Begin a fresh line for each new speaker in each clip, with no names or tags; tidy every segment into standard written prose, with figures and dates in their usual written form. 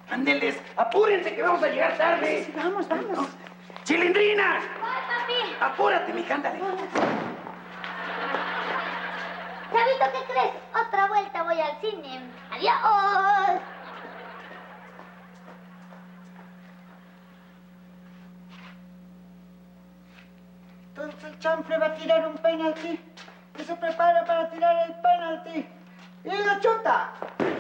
Ándeles, apúrense que vamos a llegar tarde.
Sí, vamos.
¡Chilindrina!
¡Voy, papi!
Apúrate, mija, ándale.
Chavito, ¿qué crees? Otra vuelta voy al cine. ¡Adiós!
Entonces el chanfle va a tirar un penalti. Y se prepara para tirar el penalti. ¡Y lo chuta!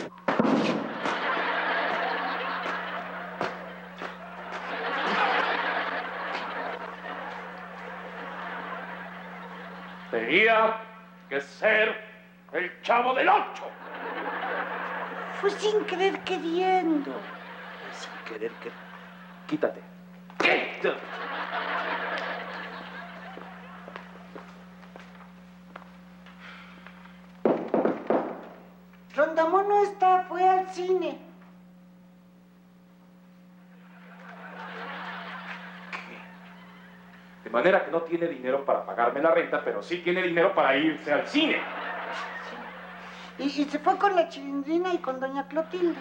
Tenía que ser el Chavo del Ocho.
Fue sin querer queriendo.
Sin querer que... Quítate. ¡Quítate!
Rondamón no está, fue al cine.
De manera que no tiene dinero para pagarme la renta, pero sí tiene dinero para irse al cine.
Y se fue con la Chilindrina y con doña Clotilde.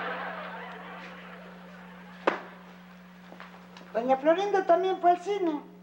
Doña Florinda también fue al cine.